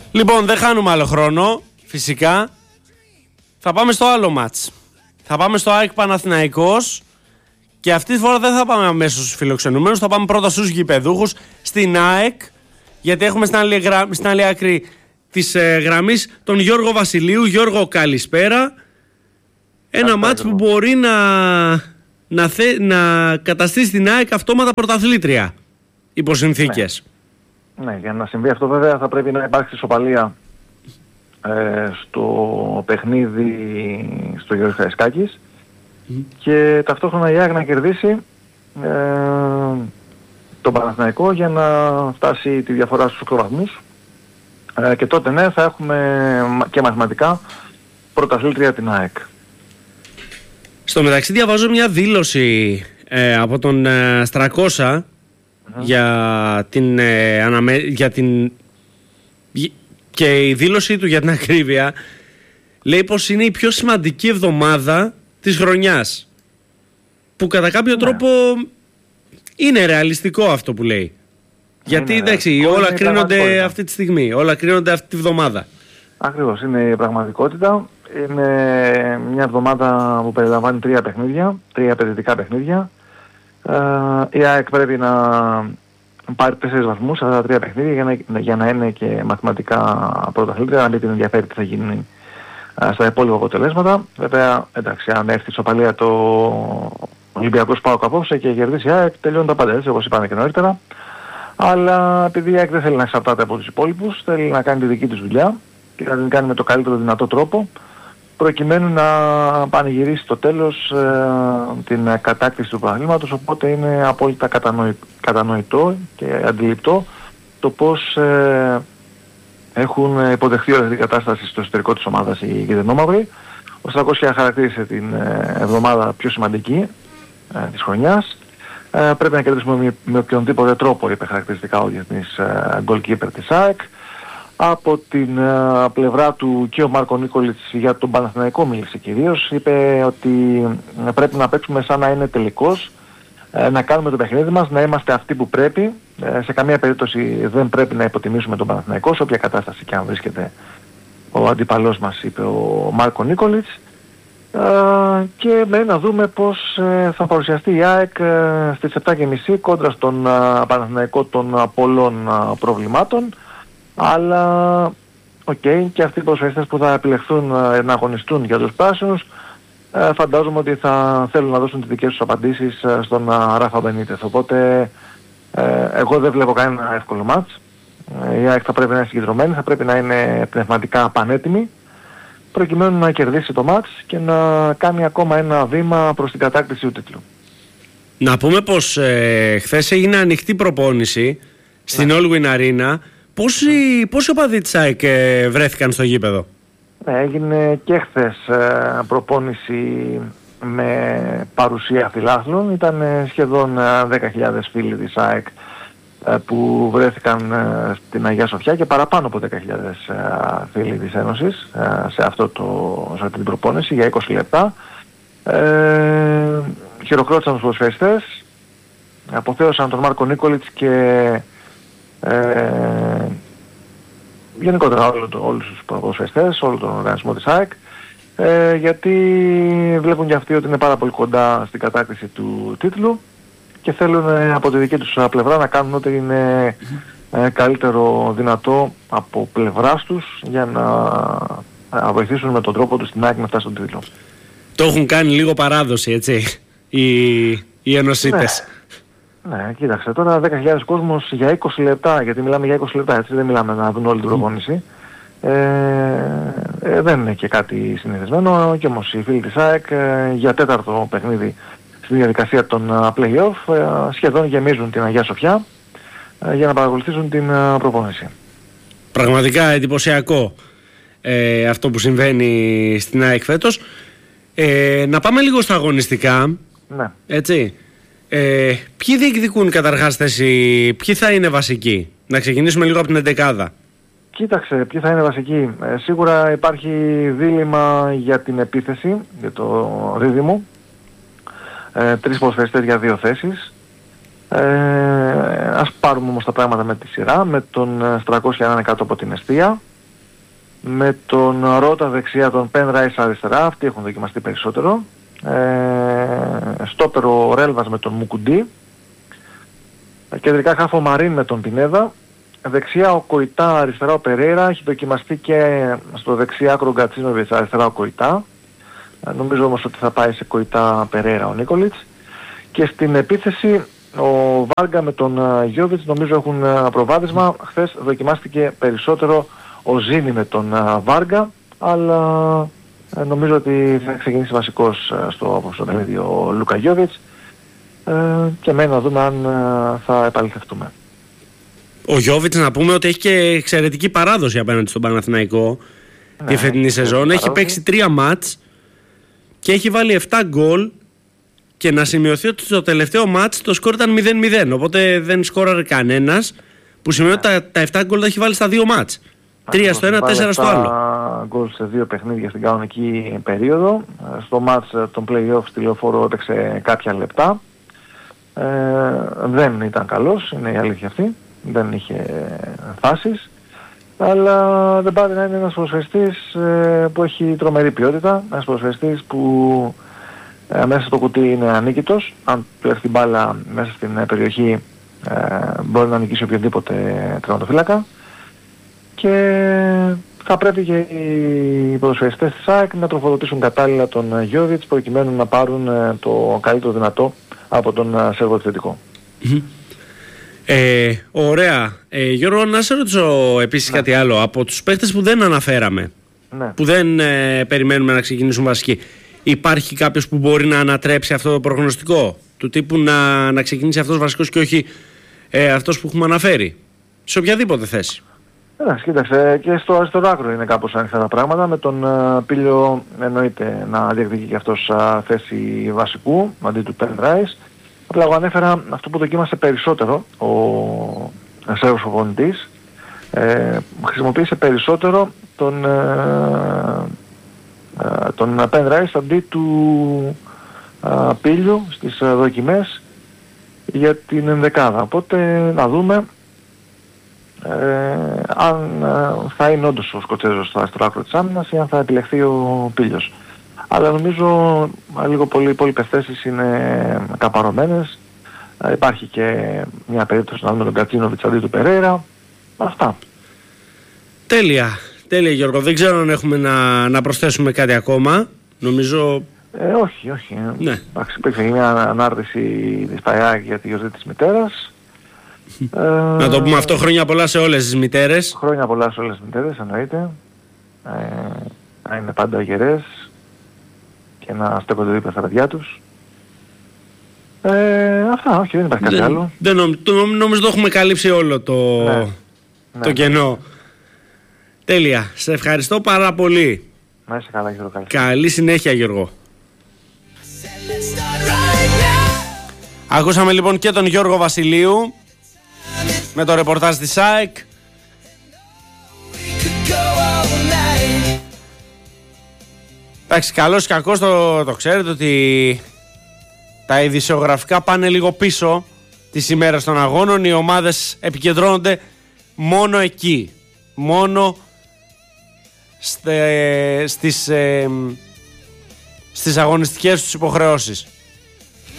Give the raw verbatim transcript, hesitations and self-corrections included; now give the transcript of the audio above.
Λοιπόν, δεν χάνουμε άλλο χρόνο, φυσικά. Θα πάμε στο άλλο μάτς. Θα πάμε στο ΑΕΚ Παναθηναϊκός. Και αυτή τη φορά δεν θα πάμε αμέσως στους φιλοξενουμένους, θα πάμε πρώτα στους γηπεδούχους, στην ΑΕΚ. Γιατί έχουμε στην άλλη, γρα... στην άλλη άκρη της ε, γραμμής τον Γιώργο Βασιλείου. Γιώργο, καλησπέρα. Ένα μάτς που μπορεί να, να, θε... να καταστήσει την ΑΕΚ αυτόματα πρωταθλήτρια υπό συνθήκες. Ναι. ναι, για να συμβεί αυτό βέβαια θα πρέπει να υπάρξει ισοπαλία ε, στο παιχνίδι στο Γιώργος Καραϊσκάκης mm. και ταυτόχρονα η ΑΕΚ να κερδίσει ε, τον Παναθηναϊκό για να φτάσει τη διαφορά στους οκτώ βαθμούς ε, και τότε ναι θα έχουμε και μαθηματικά πρωταθλήτρια την ΑΕΚ. Στο μεταξύ διαβάζω μια δήλωση ε, από τον ε, Στρακώσα mm-hmm. για την, ε, αναμε... για την και η δήλωσή του για την ακρίβεια λέει πως είναι η πιο σημαντική εβδομάδα της χρονιάς, που κατά κάποιο ναι. τρόπο είναι ρεαλιστικό αυτό που λέει. Γιατί εντάξει, όλα κρίνονται αυτή τη στιγμή, όλα κρίνονται αυτή τη βδομάδα. Ακριβώς, είναι η πραγματικότητα. Είναι μια εβδομάδα που περιλαμβάνει τρία παιχνίδια, τρία απαιτητικά παιχνίδια. Ε, η ΑΕΚ πρέπει να πάρει τέσσερις βαθμούς σε αυτά τα τρία παιχνίδια για να, για να είναι και μαθηματικά πρωταθλήτρια, να μην την ενδιαφέρει τι θα γίνει ε, στα υπόλοιπα αποτελέσματα. Βέβαια, εντάξει, αν έρθει η ισοπαλία το Ολυμπιακός ΠΑΟΚ απόψε και κερδίσει η ΑΕΚ, τελειώνουν τα πάντα έτσι, όπως είπαμε και νωρίτερα. Αλλά επειδή η ΑΕΚ δεν θέλει να εξαρτάται από τους υπόλοιπους, θέλει να κάνει τη δική της δουλειά και να την κάνει με το καλύτερο δυνατό τρόπο, προκειμένου να πανηγυρίσει στο τέλος ε, την κατάκτηση του πρωταθλήματος, οπότε είναι απόλυτα κατανοη, κατανοητό και αντιληπτό το πώς ε, έχουν υποδεχθεί όλη την κατάσταση στο εσωτερικό της ομάδας οι γηδενόμαυροι. Ο Στρακώσια χαρακτήρισε την ε, εβδομάδα πιο σημαντική ε, της χρονιάς. Ε, πρέπει να κερδίσουμε με, με οποιονδήποτε τρόπο, είπε χαρακτηριστικά ο διεθνής ε, goalkeeper της ΑΕΚ. Από την uh, πλευρά του και ο Μάρκο Νίκολιτς για τον Παναθηναϊκό μίλησε κυρίως. Είπε ότι uh, πρέπει να παίξουμε σαν να είναι τελικός, uh, να κάνουμε το παιχνίδι μας, να είμαστε αυτοί που πρέπει. Uh, σε καμία περίπτωση δεν πρέπει να υποτιμήσουμε τον Παναθηναϊκό, σε όποια κατάσταση και αν βρίσκεται ο αντίπαλός μας, είπε ο Μάρκο Νίκολιτς. Uh, και με να δούμε πώς uh, θα παρουσιαστεί η ΑΕΚ uh, στις επτά και μισή κόντρα στον uh, Παναθηναϊκό των uh, πολλών uh, προβλημάτων. Αλλά, οκ, okay, και αυτοί οι προσφέριστες που θα επιλεχθούν να αγωνιστούν για τους πράσινους, ε, φαντάζομαι ότι θα θέλουν να δώσουν τις δικές τους απαντήσεις στον Ράφα Μπενίτεθ. Οπότε, ε, εγώ δεν βλέπω κανένα εύκολο μάτς. Ε, η ΑΕΚ θα πρέπει να είναι συγκεντρωμένη, θα πρέπει να είναι πνευματικά πανέτοιμη, προκειμένου να κερδίσει το μάτς και να κάνει ακόμα ένα βήμα προς την κατάκτηση του τίτλου. Να πούμε πως ε, χθες έγινε ανοιχτή προπόνηση στην ναι. All Win Arena. Πόσοι, πόσοι οπαδοί της ΑΕΚ βρέθηκαν στο γήπεδο? Έγινε και χθες ε, προπόνηση με παρουσία φιλάθλων. Ήταν ε, σχεδόν ε, δέκα χιλιάδες φίλοι της ΑΕΚ ε, που βρέθηκαν ε, στην Αγία Σοφιά και παραπάνω από δέκα χιλιάδες ε, φίλοι της Ένωσης ε, σε, αυτό το, σε αυτή την προπόνηση για είκοσι λεπτά. Ε, χειροκρότησαν τους ποδοσφαιριστές, αποθέωσαν τον Μάρκο Νίκολιτς και Ε, γενικότερα όλο το, όλους τους ποδοσφαιριστές, όλο τον οργανισμό της ΑΕΚ, ε, γιατί βλέπουν και αυτοί ότι είναι πάρα πολύ κοντά στην κατάκτηση του τίτλου και θέλουν ε, από τη δική τους πλευρά να κάνουν ό,τι είναι ε, καλύτερο δυνατό από πλευράς τους για να, να βοηθήσουν με τον τρόπο τους την ΑΕΚ να φτάσει στον τίτλο. Το έχουν κάνει λίγο παράδοση, έτσι, οι, οι ενωσίτες. Ναι. Ναι, κοίταξε, τώρα δέκα χιλιάδες κόσμος για είκοσι λεπτά, γιατί μιλάμε για είκοσι λεπτά, έτσι, δεν μιλάμε να δουν όλη την προπόνηση. Ε, ε, δεν είναι και κάτι συνηθισμένο, και όμως οι φίλοι της ΑΕΚ ε, για τέταρτο παιχνίδι στη διαδικασία των uh, play-off ε, σχεδόν γεμίζουν την Αγία Σοφιά ε, για να παρακολουθήσουν την uh, προπόνηση. Πραγματικά εντυπωσιακό ε, αυτό που συμβαίνει στην ΑΕΚ φέτος. Ε, να πάμε λίγο στα αγωνιστικά, ναι. Έτσι. Ε, ποιοι διεκδικούν καταρχάς θέση, ποιοι θα είναι βασικοί? Να ξεκινήσουμε λίγο από την εντεκάδα. Κοίταξε, ποιοι θα είναι βασικοί. Ε, σίγουρα υπάρχει δίλημμα για την επίθεση, για το δίδυμο. Ε, τρεις ποδοσφαιριστές για δύο θέσεις. Ε, ας πάρουμε όμως τα πράγματα με τη σειρά, με τον Στρακώσια να είναι κάτω από την εστία. Με τον Ρώτα δεξιά, τον Penrice αριστερά, αυτοί έχουν δοκιμαστεί περισσότερο. Ε, στόπερο ο Ρέλβας με τον Μουκουντή. Κεντρικά χάφο Μαρίν με τον Πινέδα. Δεξιά ο Κοϊτά, αριστερά ο Περέιρα. Έχει δοκιμαστεί και στο δεξιά άκρο Γκατσίνοβιτς, αριστερά ο Κοϊτά. Ε, νομίζω όμως ότι θα πάει σε Κοϊτά Περέιρα ο Νίκολιτς. Και στην επίθεση ο Βάργα με τον Γιώβιτς νομίζω έχουν προβάδισμα. Χθες δοκιμάστηκε περισσότερο ο Ζήνη με τον Βάργα, αλλά ε, νομίζω ότι θα ξεκινήσει βασικός στο, στο παιχνίδι ο Λούκα Γιώβιτς ε, και μένει να δούμε αν ε, θα επαληθευτούμε. Ο Γιώβιτς, να πούμε ότι έχει και εξαιρετική παράδοση απέναντι στον Παναθηναϊκό, ναι, τη φετινή σεζόν. Έχει παράδοση. Παίξει τρία μάτς και έχει βάλει επτά γκολ. Και να σημειωθεί ότι στο τελευταίο μάτς το σκορ ήταν μηδέν μηδέν, οπότε δεν σκόραρε κανένας, που σημαίνει ότι τα, τα επτά γκολ τα έχει βάλει στα δύο μάτς. Τρία στο ένα, τέσσερα στο άλλο. Γκολ σε δύο παιχνίδια στην κανονική περίοδο. Στο μάτς των play-off στη Λεωφόρο έπαιξε κάποια λεπτά. Ε, δεν ήταν καλός, είναι η αλήθεια αυτή. Δεν είχε φάσεις. Αλλά δεν πάει να είναι ένας ποδοσφαιριστής που έχει τρομερή ποιότητα. Ένας ποδοσφαιριστής που Ε, μέσα στο κουτί είναι ανίκητος. Αν του έρθει μπάλα μέσα στην ε, περιοχή ε, μπορεί να νικήσει οποιοδήποτε τερματοφύλακα. Και θα πρέπει και οι ποδοσφαιριστές της ΑΕΚ να τροφοδοτήσουν κατάλληλα τον Γιώβιτς προκειμένου να πάρουν ε, το καλύτερο δυνατό από τον ε, Σέρβο επιθετικό. Mm-hmm. Ε, ωραία. Ε, Γιώργο, να σε ρωτήσω επίσης, ναι, κάτι άλλο. Από τους παίχτες που δεν αναφέραμε, ναι, που δεν ε, περιμένουμε να ξεκινήσουν βασικοί, υπάρχει κάποιος που μπορεί να ανατρέψει αυτό το προγνωστικό του τύπου να, να ξεκινήσει αυτός βασικός και όχι ε, αυτός που έχουμε αναφέρει σε οποιαδήποτε θέση? Ναι, κοίταξε, και στο αριστερό άκρο είναι κάπως ανοιχτά τα πράγματα. Με τον uh, Πίλιο εννοείται να διεκδικεί και αυτός uh, θέση βασικού αντί του Penrice. Απλά εγώ ανέφερα αυτό που δοκίμασε περισσότερο ο Σέρβος προπονητής. Ε, χρησιμοποίησε περισσότερο τον uh, τον Penrice αντί του α, Πίλιου στις α, δοκιμές για την ενδεκάδα. Οπότε να δούμε ε, αν α, θα είναι όντως ο Σκοτσέζος στο αριστερό άκρο της άμυνας ή αν θα επιλεχθεί ο Πίλιος. Αλλά νομίζω α, λίγο πολύ οι υπόλοιπες θέσεις είναι καπαρωμένες. Α, υπάρχει και μια περίπτωση να δούμε τον Κατσίνοβιτς αντί του Περέιρα. Αυτά. Τέλεια. Τέλεια, Γιώργο. Δεν ξέρω αν έχουμε να, να προσθέσουμε κάτι ακόμα. Νομίζω... Ε, όχι, όχι. Ναι. Εντάξει, υπήρξε μια ανάρτηση της ΠΑΕΑΚ για τη γιορτή της μητέρας. ε, να το πούμε αυτό, χρόνια πολλά σε όλες τις μητέρες. Χρόνια πολλά σε όλες τις μητέρες, εννοείται. Ε, να είναι πάντα γερές και να στέκονται δίπλα στα παιδιά τους. Ε, αυτά, όχι, δεν υπάρχει κάτι δεν, άλλο. Δεν νομ, το, νομίζω το έχουμε καλύψει όλο το, ναι. το ναι, κενό. Ναι. Τέλεια. Σε ευχαριστώ πάρα πολύ. Να είσαι καλά, Γιώργο. Καλή. Καλή συνέχεια, Γιώργο. Ακούσαμε λοιπόν και τον Γιώργο Βασιλείου με το ρεπορτάζ της ΑΕΚ. Εντάξει, καλώς ή κακώς το, το ξέρετε ότι τα ειδησιογραφικά πάνε λίγο πίσω τις ημέρες των αγώνων. Οι ομάδες επικεντρώνονται μόνο εκεί. Μόνο στε, στις, ε, στις αγωνιστικές τους υποχρεώσεις.